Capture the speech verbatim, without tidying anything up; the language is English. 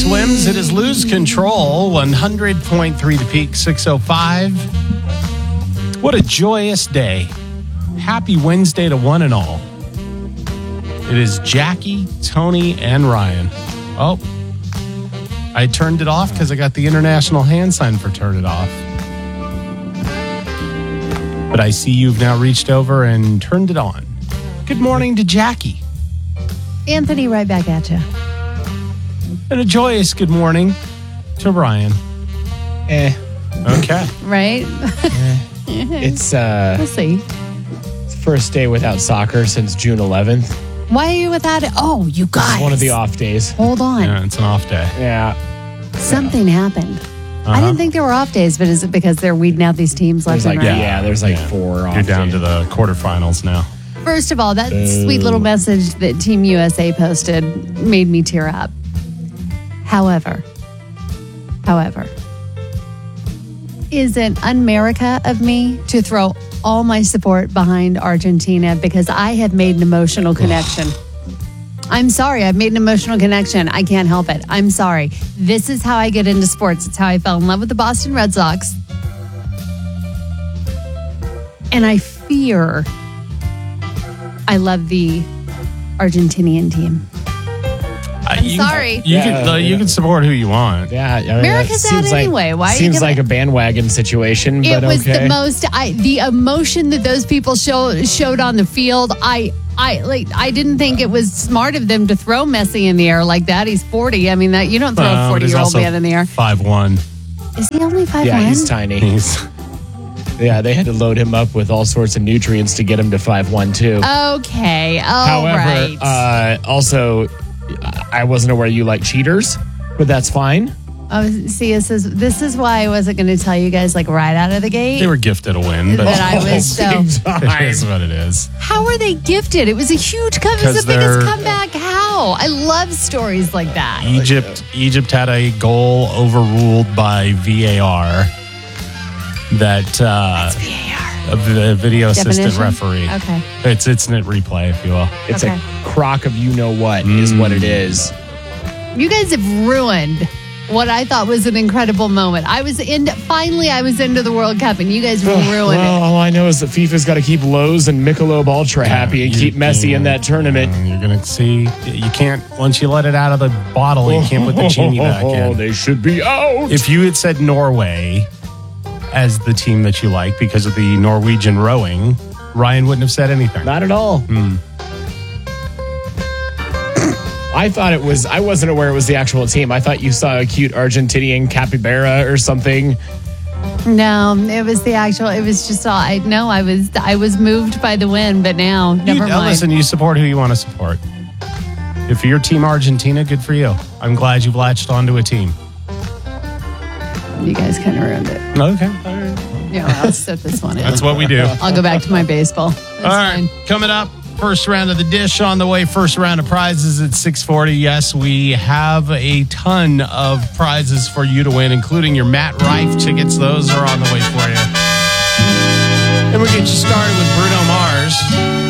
Swims. It is Lose Control, one hundred point three The Peak, six oh five. What a joyous day. Happy Wednesday to one and all. It is Jackie, Tony, and Ryan. Oh, I turned it off because I got the international hand sign for turn it off. But I see you've now reached over and turned it on. Good morning to Jackie. Anthony, right back at you. And a joyous good morning to Ryan. Eh. Okay. Right? Eh. It's uh We'll see. it's the first day without soccer since June eleventh. Why are you without it? Oh, you guys. It's one of the off days. Hold on. Yeah, it's an off day. Yeah. Something happened. Uh-huh. I didn't think there were off days, but is it because they're weeding out these teams left There's like and right? yeah, there's like Yeah. four off You're down days. to the quarterfinals now. First of all, that Boo. sweet little message that Team U S A posted made me tear up. However, however, is it un-America of me to throw all my support behind Argentina because I have made an emotional connection? I'm sorry, I've made an emotional connection. I can't help it. I'm sorry. This is how I get into sports. It's how I fell in love with the Boston Red Sox. And I fear I love the Argentinian team. I'm sorry. You, Yeah, can, uh, you yeah. can support who you want. Yeah, I mean, America's that out seems like- anyway. Why are you seems gonna- like a bandwagon situation, It but was okay. the most I the emotion that those people show, showed on the field. I I like I didn't think it was smart of them to throw Messi in the air like that. He's forty. I mean that you don't throw Well, a but forty he's year old also man in the air. five one. Is he only five yeah, one? he's tiny. He's Yeah, they had to load him up with all sorts of nutrients to get him to five one too. Okay. All However, right. uh, also, I wasn't aware you like cheaters, but that's fine. oh, see, this is this is why I wasn't going to tell you guys like right out of the gate. they were gifted a win, but That I was so- it is what it is. How are they gifted? It was a huge comeback. It was 'Cause the biggest they're- comeback. How? I love stories like that. Egypt Egypt had a goal overruled by V A R. That uh, V A R. of the video assistant Definition? referee. Okay. It's it's a replay, if you will. It's Okay. a crock of you know what is what it is. You guys have ruined what I thought was an incredible moment. I was in. Finally, I was into the World Cup, and you guys ruined Well, it. all I know is that FIFA's got to keep Lowe's and Michelob Ultra happy and You- keep Messi in that tournament. Mm, You're gonna see. You can't once you let it out of the bottle. You can't put the genie back Oh, in. they should be out. If you had said Norway as the team that you like because of the Norwegian rowing, Ryan wouldn't have said anything. Not at all. Hmm. I thought it was, I wasn't aware it was the actual team. I thought you saw a cute Argentinian capybara or something. No, it was the actual. It was just all. I no, I was. I was moved by the win, but now You, never uh, mind. listen, you support who you want to support. If you're Team Argentina, good for you. I'm glad you've latched onto a team. You guys kind of ruined it. Okay. Yeah, I'll set this one in. That's what we do. I'll go back to my baseball. That's All right, fine. coming up, first round of the dish on the way. First round of prizes at six forty. Yes, we have a ton of prizes for you to win, including your Matt Rife tickets. Those are on the way for you. And we'll get you started with Bruno Mars.